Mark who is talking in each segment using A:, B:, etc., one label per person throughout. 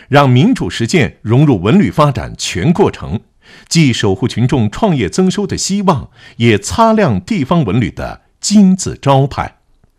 A: 让民主实践融入文旅发展全过程，既守护群众创业增收的希望，也擦亮地方文旅的金字招牌。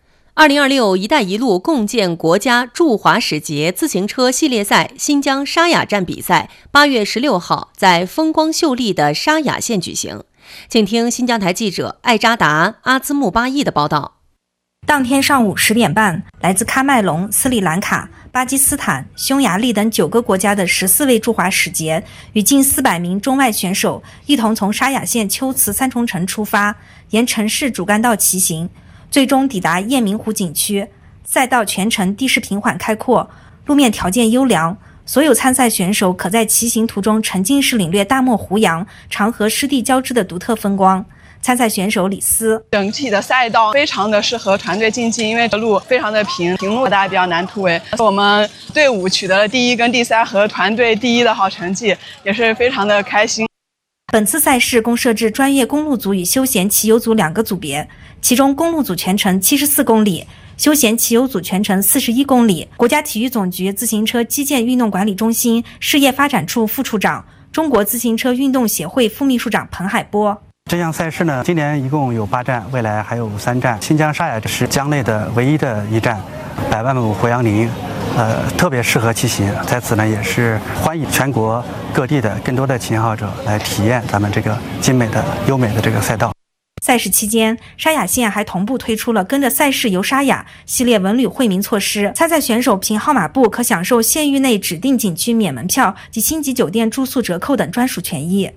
B: 2026一带一路共建国家驻华使节自行车系列赛新疆沙雅站比赛8月16号在风光秀丽的沙雅县举行。请听新疆台记者艾扎达、阿兹木巴义的报道。
C: 当天上午10点半，来自喀麦隆、斯里兰卡、巴基斯坦、匈牙利等9个国家的14位驻华使节与近400名中外选手一同从沙雅县秋瓷三重城出发，沿城市主干道骑行，最终抵达雁鸣湖景区。赛道全程地势平缓开阔，路面条件优良，所有参赛选手可在骑行途中沉浸式领略大漠胡杨、长河湿地交织的独特风光。参赛选手李斯，
D: 整体的赛道非常的适合团队竞技，因为路非常的平路大家比较难突围。我们队伍取得了第1跟第3和团队第1的好成绩，也是非常的开心。
C: 本次赛事共设置专业公路组与休闲骑游组2个组别，其中公路组全程74公里，休闲骑游组全程41公里。国家体育总局自行车基建运动管理中心事业发展处副处长、中国自行车运动协会副秘书长彭海波。
E: 这项赛事呢，今年一共有8站，未来还有3站。新疆沙雅是疆内的唯一的一站，100万亩胡杨林，特别适合骑行。在此呢，也是欢迎全国各地的更多的骑行爱好者来体验咱们这个精美的、优美的这个赛道。
C: 赛事期间，沙雅县还同步推出了跟着赛事游沙雅系列文旅惠民措施，参赛选手凭号码布可享受县域内指定景区免门票及星级酒店住宿折扣等专属权益。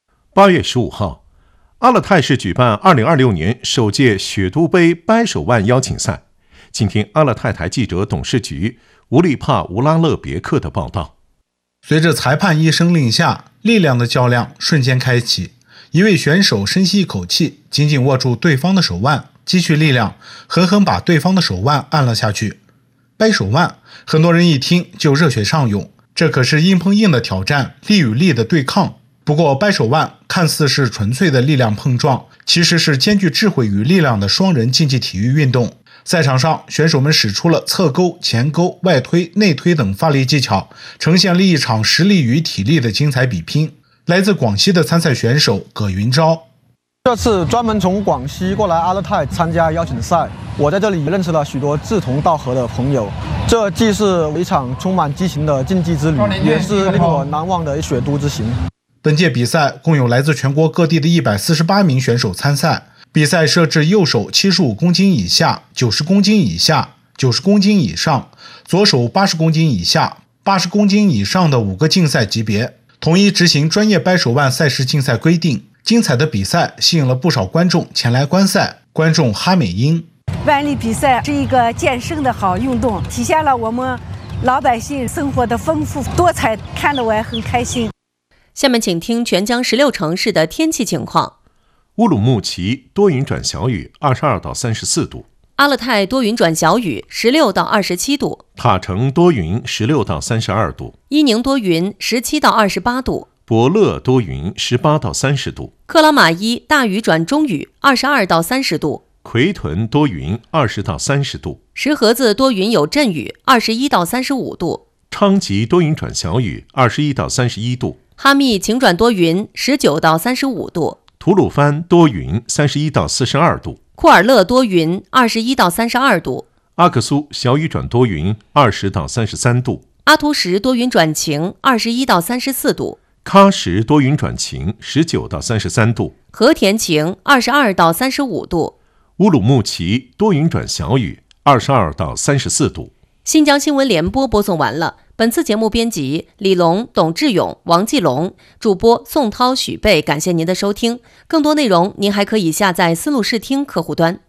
A: 8月15号，阿勒泰市举办2026年首届雪都杯掰手腕邀请赛。请听阿勒泰台记者董事局乌利帕乌拉勒别克的报道。
F: 随着裁判一声令下，力量的较量瞬间开启。一位选手深吸一口气，紧紧握住对方的手腕，积蓄力量，狠狠把对方的手腕按了下去。掰手腕，很多人一听就热血上涌，这可是硬碰硬的挑战，力与力的对抗。不过掰手腕看似是纯粹的力量碰撞，其实是兼具智慧与力量的双人竞技体育运动。赛场上，选手们使出了侧勾、前勾、外推、内推等发力技巧，呈现了一场实力与体力的精彩比拼。来自广西的参赛选手葛云昭，
G: 这次专门从广西过来阿勒泰参加邀请赛，我在这里认识了许多志同道合的朋友。这既是一场充满激情的竞技之旅，也是令我难忘的雪都之行。
F: 本届比赛共有来自全国各地的148名选手参赛。比赛设置右手75公斤以下、90公斤以下、90公斤以上，左手80公斤以下、80公斤以上的5个竞赛级别，统一执行专业掰手腕赛事竞赛规定。精彩的比赛吸引了不少观众前来观赛。观众哈美英，
H: 腕力比赛是一个健身的好运动，体现了我们老百姓生活的丰富多彩，看得我也很开心。
B: 下面请听全疆16城市的天气情况。
A: 乌鲁木齐多云转小雨，22到34度；
B: 阿勒泰多云转小雨，16到27度；
A: 塔城多云，16到32度；
B: 伊宁多云，17到28度；
A: 博乐多云，18到30度；
B: 克拉玛依大雨转中雨，22到30度；
A: 奎屯多云，20到30度；
B: 石河子多云有阵雨，21到35度；
A: 昌吉多云转小雨，21到31度；
B: 哈密晴转多云，19到35度；
A: 吐鲁番多云，31到42度；
B: 库尔勒多云，21到32度；
A: 阿克苏小雨转多云，20到33度；
B: 阿图什多云转晴，21到34度；
A: 喀什多云转晴，19到33度；
B: 和田晴，22到35度；
A: 乌鲁木齐多云转小雨，22到34度。
B: 新疆新闻联播播送完了。本次节目编辑李龙、董志勇、王继龙，主播宋涛、许贝，感谢您的收听。更多内容您还可以下载思路视听客户端。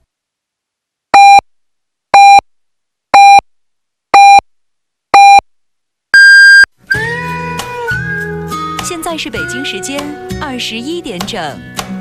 I: 现在是北京时间21点整。